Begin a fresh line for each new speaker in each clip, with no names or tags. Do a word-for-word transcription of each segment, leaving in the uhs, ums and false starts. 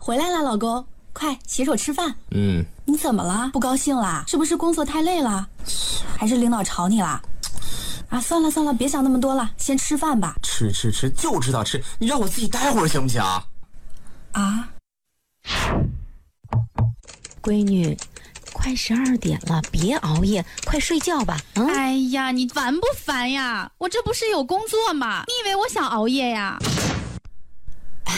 回来了，老公，快洗手吃饭。
嗯，
你怎么了？不高兴啦？是不是工作太累了？还是领导吵你啦？啊，算了算了，别想那么多了，先吃饭吧。
吃吃吃，就知道吃，你让我自己待会儿行不行？
啊，
闺女，快十二点了，别熬夜，快睡觉吧。嗯，
哎呀，你烦不烦呀？我这不是有工作吗？你以为我想熬夜呀？
唉，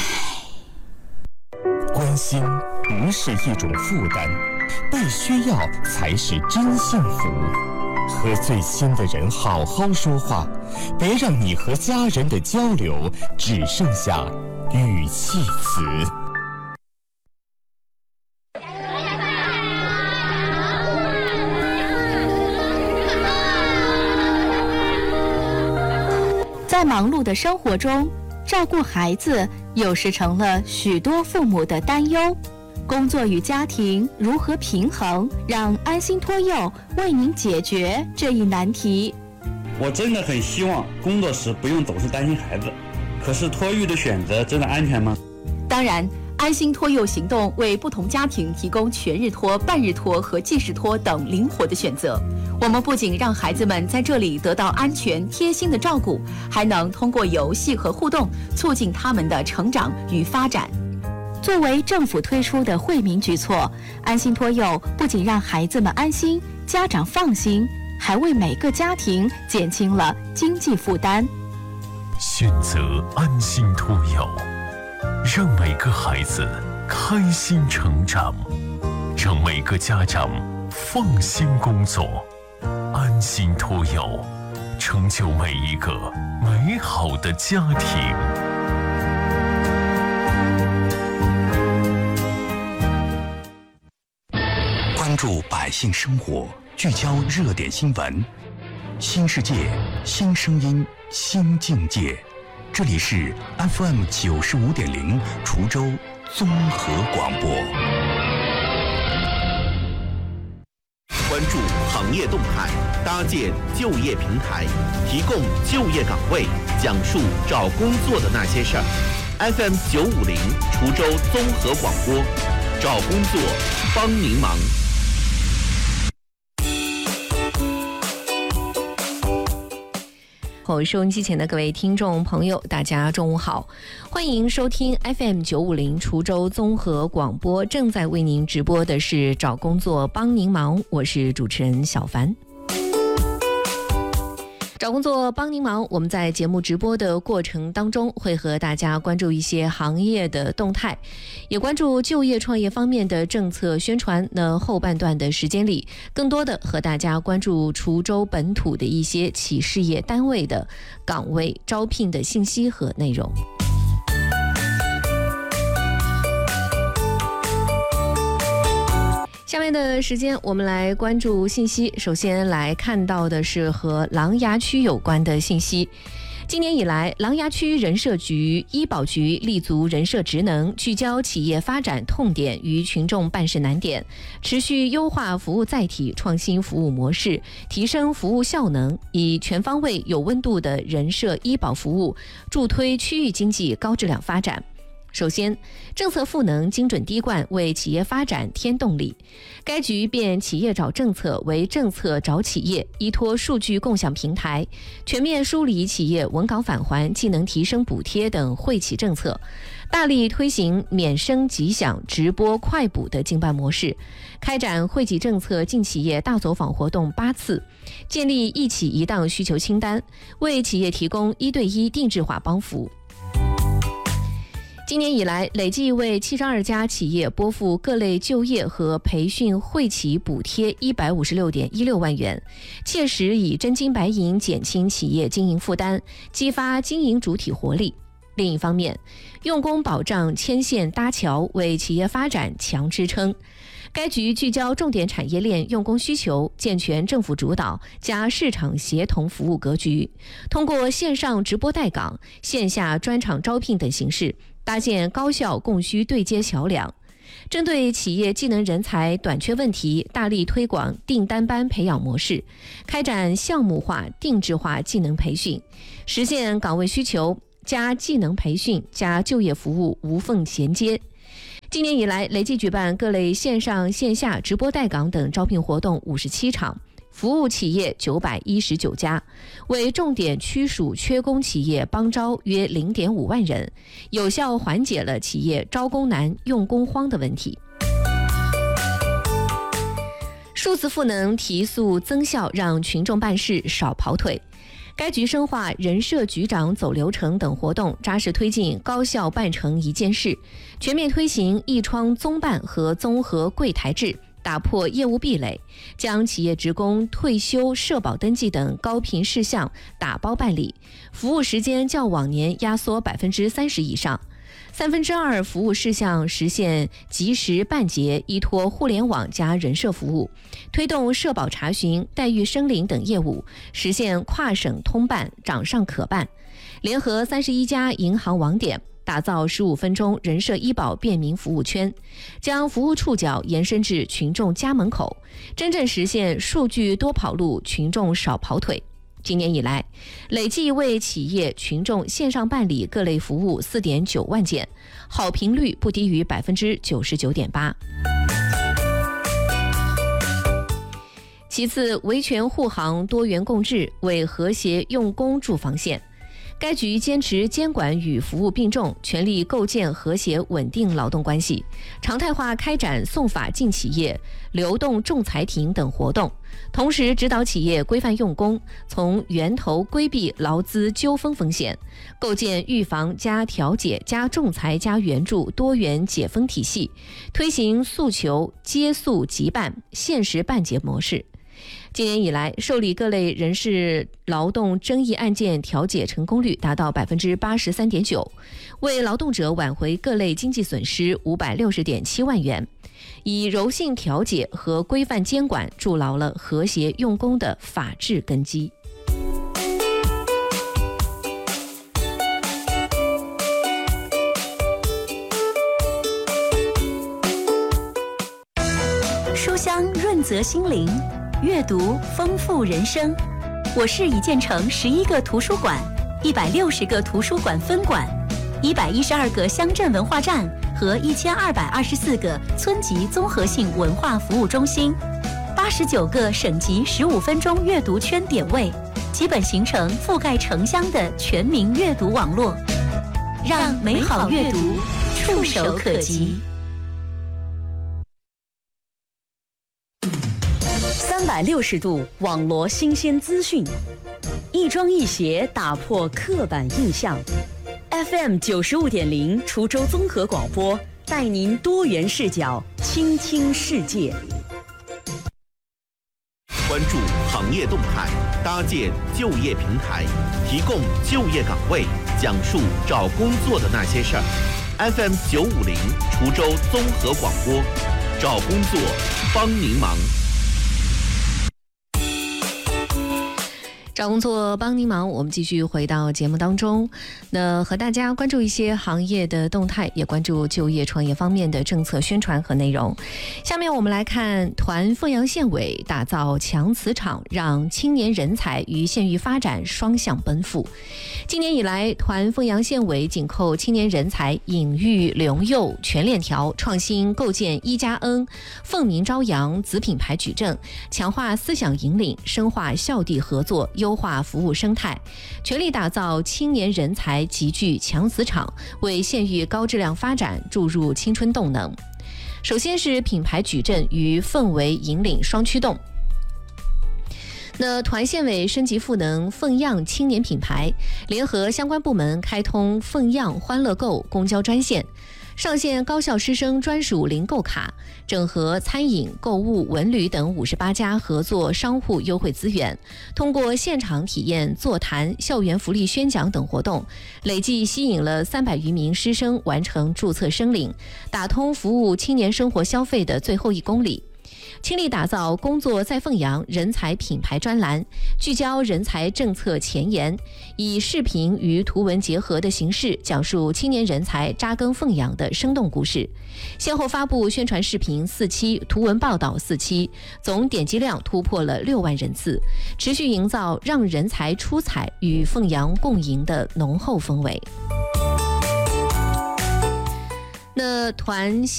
关心不是一种负担，被需要才是真幸福。和最亲的人好好说话，别让你和家人的交流只剩下语气词。
在忙碌的生活中，照顾孩子有时成了许多父母的担忧。工作与家庭如何平衡？让安心托幼为您解决这一难题。
我真的很希望工作时不用总是担心孩子，可是托育的选择真的安全吗？
当然，安心托幼行动为不同家庭提供全日托、半日托和即时托等灵活的选择。我们不仅让孩子们在这里得到安全贴心的照顾，还能通过游戏和互动促进他们的成长与发展。作为政府推出的惠民举措，安心托幼不仅让孩子们安心，家长放心，还为每个家庭减轻了经济负担。
选择安心托幼，让每个孩子开心成长，让每个家长放心工作。安心托幼，成就每一个美好的家庭。关注百姓生活，聚焦热点新闻，新世界，新声音，新境界。这里是 F M 九十五点零滁州综合广播。
关注行业动态，搭建就业平台，提供就业岗位，讲述找工作的那些事儿。F M 九五零滁州综合广播，找工作帮您忙。
收音机前的各位听众朋友，大家中午好，欢迎收听 F M 九五零滁州综合广播，正在为您直播的是找工作帮您忙，我是主持人小凡。找工作帮您忙，我们在节目直播的过程当中会和大家关注一些行业的动态，也关注就业创业方面的政策宣传。那后半段的时间里，更多的和大家关注滁州本土的一些企事业单位的岗位招聘的信息和内容。下面的时间我们来关注信息，首先来看到的是和琅琊区有关的信息。今年以来，琅琊区人社局、医保局立足人社职能，聚焦企业发展痛点与群众办事难点，持续优化服务载体，创新服务模式，提升服务效能，以全方位有温度的人社医保服务，助推区域经济高质量发展。首先，政策赋能精准滴灌，为企业发展添动力。该局变企业找政策为政策找企业，依托数据共享平台，全面梳理企业稳岗返还、技能提升补贴等惠企政策，大力推行免生即享、直播快补的经办模式，开展惠企政策进企业大走访活动八次，建立一企一档需求清单，为企业提供一对一定制化帮扶。今年以来，累计为七十二家企业拨付各类就业和培训惠企补贴一百五十六点一六万元，切实以真金白银减轻企业经营负担，激发经营主体活力。另一方面，用工保障牵线搭桥，为企业发展强支撑。该局聚焦重点产业链用工需求，健全政府主导加市场协同服务格局，通过线上直播带岗、线下专场招聘等形式，搭建高效供需对接桥梁。针对企业技能人才短缺问题，大力推广订单班培养模式，开展项目化、定制化技能培训，实现岗位需求加技能培训加就业服务无缝衔接。 今年以来，累计举办各类线上线下直播带岗等招聘活动五十七场，服务企业九百一十九家，为重点区属缺工企业帮招约 零点五万人，有效缓解了企业招工难、用工荒的问题。数字赋能提速增效，让群众办事少跑腿。该局深化人社局长走流程等活动，扎实推进高效办成一件事，全面推行一窗综办和综合柜台制，打破业务壁垒，将企业职工退休、社保登记等高频事项打包办理，服务时间较往年压缩百分之三十以上。三分之二服务事项实现及时办结，依托互联网加人社服务，推动社保查询、待遇申领等业务实现跨省通办、掌上可办。联合三十一家银行网点，打造十五分钟人社医保便民服务圈，将服务触角延伸至群众家门口，真正实现数据多跑路，群众少跑腿。今年以来，累计为企业群众线上办理各类服务 四点九万件，好评率不低于 百分之九十九点八。其次，维权护航多元共治，为和谐用工筑防线。该局坚持监管与服务并重，全力构建和谐稳定劳动关系，常态化开展送法进企业、流动仲裁庭等活动，同时指导企业规范用工，从源头规避劳资纠纷风险，构建预防加调解加仲裁加援助多元解封体系，推行诉求接诉即办、限时办结模式。今年以来，受理各类人事劳动争议案件调解成功率达到 百分之八十三点九， 为劳动者挽回各类经济损失 五百六十点七万元，以柔性调解和规范监管筑牢了和谐用工的法治根基。
书香润泽心灵，阅读丰富人生。我市已建成十一个图书馆、一百六十个图书馆分馆、一百一十二个乡镇文化站和一千二百二十四个村级综合性文化服务中心，八十九个省级十五分钟阅读圈点位，基本形成覆盖城乡的全民阅读网络，让美好阅读触手可及。
三百六十度网罗新鲜资讯，一庄一协打破刻板印象。F M 九十五点零滁州综合广播带您多元视角倾听世界。
关注行业动态，搭建就业平台，提供就业岗位，讲述找工作的那些事儿。F M 九五零滁州综合广播，找工作帮您忙。
找工作帮您忙，我们继续回到节目当中，那和大家关注一些行业的动态，也关注就业创业方面的政策宣传和内容。下面我们来看团凤阳县委打造强磁场，让青年人才与县域发展双向奔赴。今年以来，团凤阳县委紧扣青年人才引育留幼全链条，创新构建一加 N 凤鸣朝阳子品牌矩阵，强化思想引领，深化校地合作，优化服务生态，全力打造青年人才集聚强磁场，为县域高质量发展注入青春动能。首先是品牌矩阵与氛围引领双驱动。那团县委升级赋能凤样青年品牌，联合相关部门开通凤样欢乐购公交专线，上线高校师生专属零购卡，整合餐饮、购物、文旅等五十八家合作商户优惠资源，通过现场体验、座谈、校园福利宣讲等活动，累计吸引了三百余名师生完成注册申领，打通服务青年生活消费的最后一公里。倾力打造工作在凤阳人才品牌专栏，聚焦人才政策前沿，以视频与图文结合的形式讲述青年人才扎根凤阳的生动故事。先后发布宣传视频四期，图文报道四期，总点击量突破了六万人次，持续营造让人才出彩与凤阳共赢的浓厚氛围。那团